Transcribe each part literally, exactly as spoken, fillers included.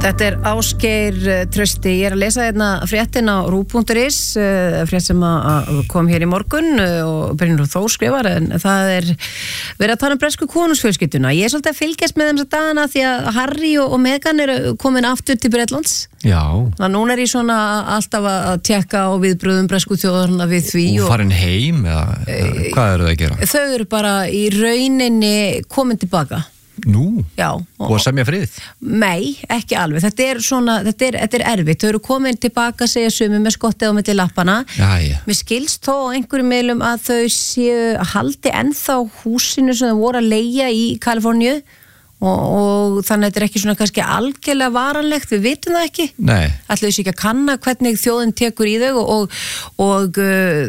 Þetta er Ásgeir Trausti. Ég er að lesa hérna fréttin á rúv punktur is, frétt sem kom hér í morgun og Brynjólfur Þór skrifar, en það er verið að tala um bresku konungsfjölskylduna. Ég er svolítið að fylgjast með þeim þessa dagana því að Harry og Meghan eru komin aftur til Bretlands. Já. Þannig að núna er ég svona alltaf að tjekka á viðbröðum bresku þjóðarna við því. Og, og farin heim, eða e, hvað eru það að gera? Þau eru bara í rauninni komin tilbaka. Nú? Já. Og að semja frið? Nei, ekki alveg. Þetta er svona, þetta er, þetta er erfitt. Þau eru komin tilbaka, segja sumi, með skottið á milli lappana. Jæja. Mér skilst þó á einhverjum miðlum að þau séu haldi ennþá húsinu sem þau voru að leigja í Kaliforníu og, og þannig að þetta er ekki svona kannski algjörlega varanlegt, við vitum það ekki. Nei. Ætlaðu þessi ekki að kanna hvernig þjóðin tekur í þau og, og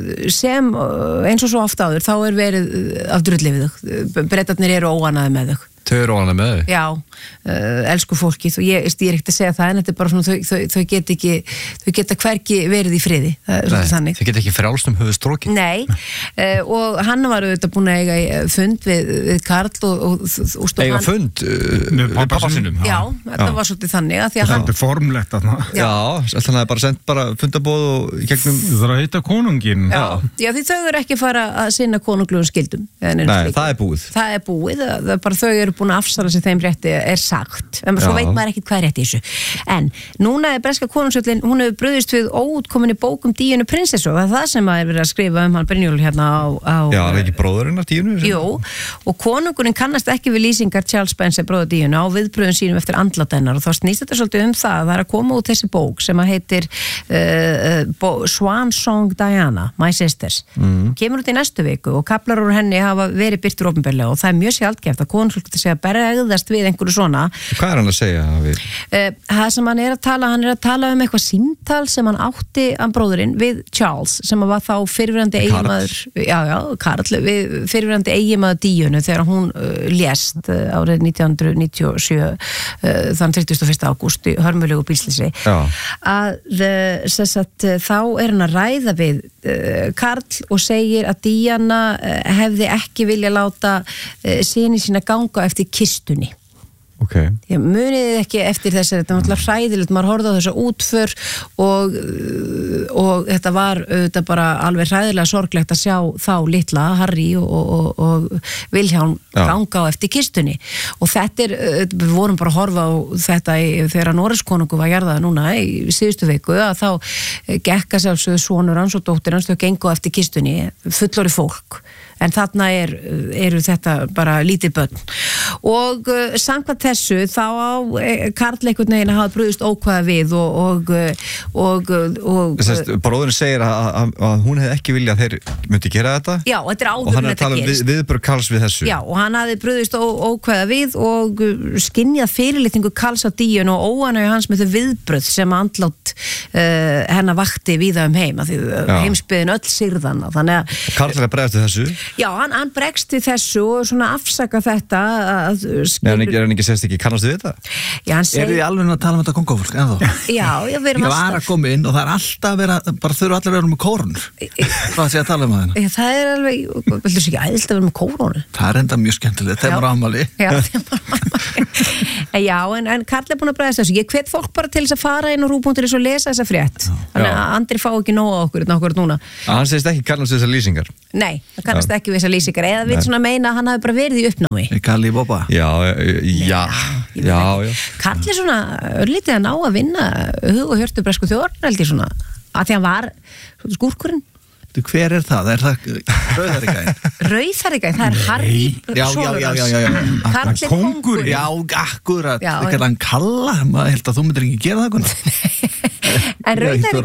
sem eins og svo oft áður, þá er verið af drulli við þau. Bretarnir eru óanaði með þau. Þau eru óanægð með þau? Já, uh, elsku fólkið og ég, ég er ekkert að segja það en þetta er bara svona þau, þau, þau get ekki, þau geta hvergi verið í friði. Það er svona þannig. Þau get ekki frjálst um höfuð stróki? Nei, uh, og hann var auðvitað búin að eiga fund við, við Karl og, og, og stóð eiga hann... fund uh, við pappa sinum? Já, þetta já. Var svolítið þannig að því að hann... Þetta er formlegt að það. Já, þannig að það er bara sendt bara fundabóð og gegnum... Þú þarf að heita konungin. Já, já því þau eru ekki fara að sinna konunglugum skildum. Nei, það er búið. Það er búið, það er bara þau eru búin að afsala sig þeim rétti er sagt, en svo Já. veit maður ekkert hvað er rétt í þessu. En núna er breska konungsfjöllin, hún hefur brugðist við óútkominni bók um Díönu prinsessu og það er það sem að er verið að skrifa um hann Brynjólfur hérna á... á Já, það er ekki bróðurinn af Díönu? Jú, og konungurinn kannast ekki við lýsingar Charles Spencer bróður Díönu á viðbröðum sínum eftir andlát hennar og þá snýst þetta svolítið um það, það er að koma út þessi bók sem að heitir uh, bó, Swan Song Diana, My Sisters. Mm. Kemur út í næstu viku og kaflar úr henni hafa verið birtur opinberlega og það er mjög sjaldgæft að konungsfjöld segja bergðast við einhverju svona. Hvað er hann að segja við? Uh, það sem hann er að tala, hann er að tala um eitthvað símtal sem hann átti hann bróðurinn við Charles sem var þá fyrrverandi eiginmaður, já já, Karl, við fyrrverandi eiginmaður Díönu þegar hún uh, lést uh, árið nítján hundruð níutíu og sjö uh, þann þrítugasta og fyrsta ágúst í hörmulegu bílslýsi. Að uh, sagt, uh, þá er hann að ræða við uh, Karl og segir að Díana uh, hefði ekki vilja láta uh, syni sína ganga eftir kistunni. Okay. Ég muniði ekki eftir þess að þetta var alltaf hræðilegt, maður horfði á þessa útför og, og þetta var þetta bara alveg hræðilega sorglegt að sjá þá litla Harry og, og, og Vilhjálm ganga á eftir kistunni og þetta er, við vorum bara að horfa á þetta í, þegar Noregskonungur var jarðað núna í síðustu viku að þá gekka sjálfsögðu sonur hans og dóttir hans þau gengu á eftir kistunni, fullorðið fólk en þarna er, eru þetta bara lítið börn og uh, samkvæmt þessu þá á eh, Karl einhvern veginn að hafa brugðist ókvæða við og og, og, og Sest, bróðurinn segir að, að, að hún hefði ekki viljað að þeir myndi gera þetta já, þetta er áður og hann er en að tala um við, viðbrögð Karls við þessu já, og hann hafði brugðist ó, ókvæða við og skynjað fyrirlitningu Karls á Díönu og óánægju hans með þau viðbrögð sem andlát uh, hennar vakti víða um heim því heimsbyggðin öll sýrðana þannig að Karl er að bregðast við þessu já, hann, hann bregst við þessu og svona afsaka þetta að skilur... Nei, hann ekki segist ekki kannast við þetta? Já, hann seg... Er þið alveg að tala um þetta kongofólk ennþá? Já, já, við erum alltaf... Ég var að koma inn og það er alltaf vera, bara þurfa allir að vera með kórunur. Hvað sé að tala um það? Það er alveg, vildur þú ekki æðilt að vera með kórunur? Það er enda mjög skemmtilegt, þeim var ámali. Já, þeim var ámali. Já, en, en Karl er búin að bregðast þessu. Ég hvet fólk bara til þess að fara inn á rúv punktur is og lesa þessa frétt. Þannig að Andri fá ekki nóg á okkur, okkur núna. Hann segist ekki kannast þessar lýsingar? Nei, hann kannast ekki við þessar lýsingar. Eða vil svona meina að hann hafi bara verið í uppnámi. Kalli Bobba. Já, já, já, já. Karl er svona örlítið að ná að vinna hug og hjörtu bresku þjóðar, held ég svona. Að því hann var skúrkurinn. Hver er það? Er það Rauðarigæn? Rauðarigæn, það er Harry já, já, já, já, já, já. Karl er kongur. Já, akkurat. Það er hann Kalla, maður held að þú myndir ekki gera það En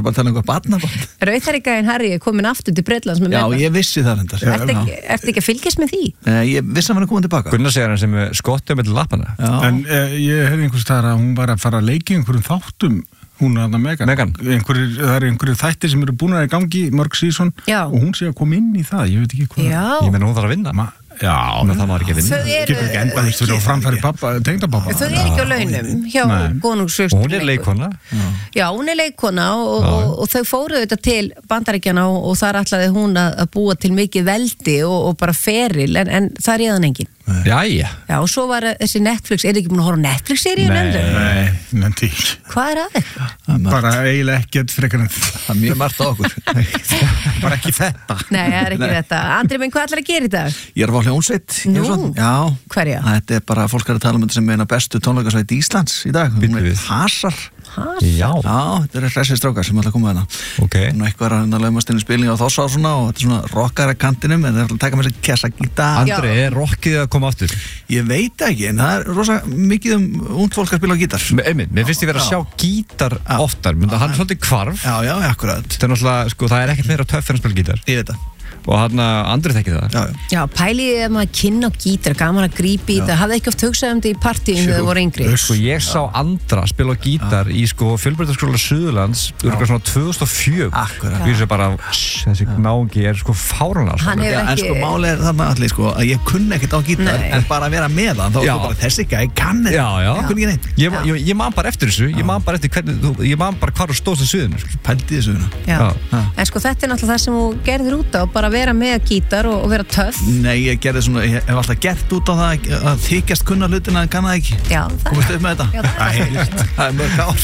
Rauðarigæn Harry er komin aftur til Bretlands Já, ég vissi það hendar. Ertu ekki að fylgjast með því? Ég vissi að hann er komin tilbaka. Gunnar segir hann sem skottið með lappana. En ég hefði einhvers þar að hún var að fara að leiki einhverjum þáttum hún er þarna Meghan, Meghan. Einhverjir, það eru einhverjir þættir sem eru búin að í gangi mörg síðan og hún sé að koma inn í það, ég veit ekki hvað já. Ég meina hún þarf að vinna Ma, já, það maður ekki að vinna þau eru getur ekki enda þess fyrir að framfæri pappa, tengdapappa þau eru ekki á launum hjá konungsfjölskyldunni hún er leikona já, já hún er leikona og, og, og þau fóruðu þetta til Bandaríkjanna og, og þar ætlaði hún að, að búa til mikið veldi og, og bara feril en, en það er eðan engin Jæja. Já, og svo var þessi Netflix, er þið ekki búin að horfa á Netflix-seríu nefndu? Nei, nefndi ekki. Hvað er það? Bara eiginlega ekkert frekar en Það er mjög margt á okkur. bara ekki þetta. Nei, það er ekki þetta. Andri, menn hvað ætlar að gera í dag? Ég er að fá hljómsveit. Nú? Já. Hverja? Þetta er bara, fólk er að tala um þetta sem eina bestu tónleikasveit Íslands í dag. Hún er Hasar. Hasar? Já. Já, þetta er hressir strákar sem ætla að koma að hana. Ok. Nú eitthvað er að laumast inn í spilning á Þórsá svona og þetta er svona rockara kantinum en það er að taka með þessi kessa gítar. Andri, er rockið að koma aftur? Ég veit ekki, en það er rosa mikið um ungd fólk að spila á gítar. Einmitt, mér finnst ég verið að sjá gítar oftar, menn það hann er svolítið hvarf. Já, já, akkurat. Það er náttúrulega, sko, það er ekkert meira töff en að spila gítar. Ég veit það. Og hann Andri þekki það. Já, já. Já, pæliði að maður kynna á gítar, gaman að grípa í þetta, hafði ekki oft hugsað um þetta í partíum þegar þau voru yngri. Sko, ég sá Andra spila á gítar í sko Fjölbrautaskóla Suðurlands örgulega svona tvö þúsund og fjögur. Akkurat. Við séum bara, þessi náungi er sko fáránlega. Hann hefur Já, en ekki... sko málið er þarna allir sko að ég kunni ekkert á gítar Nei. en bara að vera með hann þá er Já. sko bara þessi gæi kann þetta. Já, já. Ég kunni ekki neitt. Ég, ég, ég man bara eftir þessu, ég man bara eftir hvernig, þú- ég man bara hvar þú stóðst á sviðinu. sko. Pældi í þessu hérna. Já. Já. En sko þetta er náttúrulega það sem þú gerðir út á, bara vera með gítar og, og vera töff. Nei, ég gerði svona, ég hef alltaf gert út á það að þykjast kunna hlutina en kann það ekki. Já, það Komast upp með þetta? Já, það er Æ, það er mörg ár.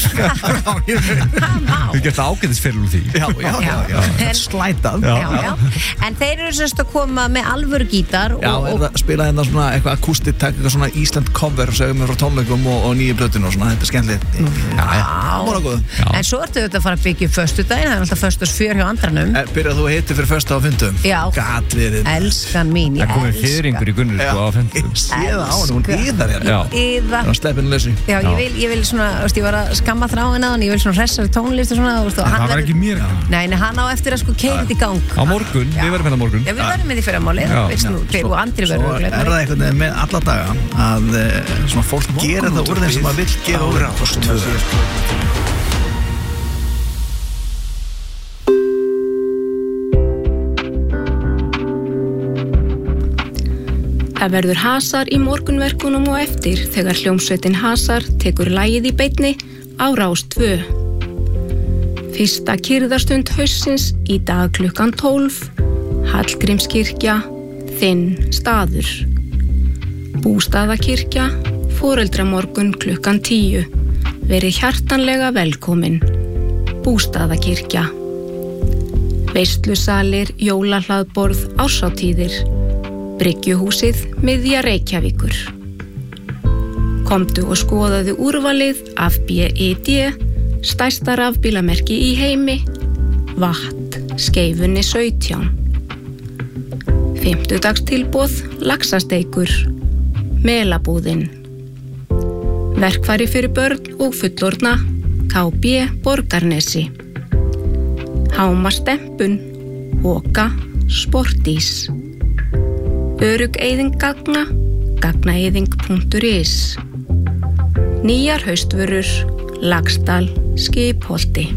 það má. Þú gert ágætisferil úr því. Já, já, já, já. En- Slætað. Já, já. En þeir eru semst að koma með alvöru gítar Já, og, er og það spila hérna svona eitthvað akústit, taka eitthvað svona Ísland cover og segja mér frá tónleikum og, og nýju blötinu og svona, þetta er skemmtilegt. Já, já, móra góð. En svo ertu auðvitað að fara að byggja upp föstudaginn, það er alltaf föstudagsfjör hjá andranum. Byrjað þú að hitti fyrir fösta á fundum? Já. Gat verið. Elskan mín, ég Það komið elska. fyrringur í Gunnar sko á fundum. Ég sé það á henni, hún Elska. yðar hérna. Já. Yða. Það er sleppinu lausi. Já, ég vil, ég vil svona, þú veist, ég var að skamma þráin á hann, ég vil svona hressari tónlist og svona, þú veist, og hann Það var verður- ekki mér. Nei, nei, hann á eftir að sko keira þetta í gang. Á morgun, Já. við verðum hérna á morgun. Já, við verðum með því fyrir að máli, Já. veist nú, þeir og Andri Svo verður er það einhvern veginn með alla daga að eh, svona fólk gerir það úr þeim sem maður vill gera úr þeim. Það verður Hasar í morgunverkunum og eftir þegar hljómsveitin Hasar tekur lagið í beinni á Rás tvö. Fyrsta kyrðarstund haustsins í dag klukkan tólf, Hallgrímskirkja, þinn staður. Bústaðakirkja, foreldramorgun klukkan tíu. Verið hjartanlega velkomin. Bústaðakirkja. Veislusalir, jólahlaðborð, árshátíðir. Bryggjuhúsið, miðja Reykjavíkur. Komdu og skoðaðu úrvalið af B I D, stærsta rafbílamerki í heimi, Vatt, Skeifunni sautján. Fimmtudagstilboð, laxasteikur, Melabúðin. Verkfæri fyrir börn og fullorðna, K B Borgarnesi. Hámastempun, Hoka, Sportís. Örugg eyðing gagna, gagnaeyðing punktur is. Nýjar haustvörur, Laxdal, Skipholti.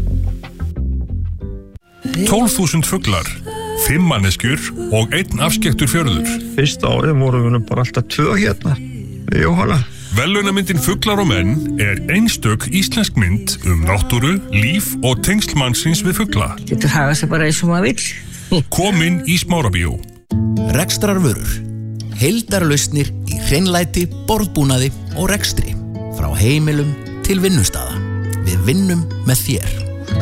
tólf þúsund fuglar, fimm manneskjur og einn afskekktur fjörður. Fyrsta árið vorum við nú bara alltaf tvö hérna í Jóhanna. Verðlaunamyndin Fuglar og menn er einstök íslensk mynd um náttúru, líf og tengslmannsins við fugla. Þetta hafa sig bara eins og maður vill. Komin í Smárabíó. Rekstrarvörur. Heildarlausnir í hreinlæti, borðbúnaði og rekstri. Frá heimilum til vinnustaða. Við vinnum með þér.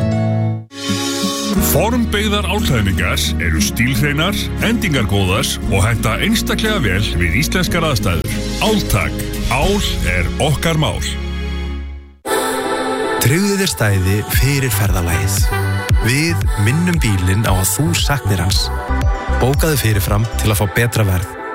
Formbeigðar álklæðningar eru stílhreinar, endingargóðar og henta einstaklega vel við íslenskar aðstæður. Áltak. Ál er okkar mál. Tryggðu þér stæði fyrir ferðalagið. Við minnum bílinn á að þú saknir hans. Bókaðu fyrirfram til að fá betra verð.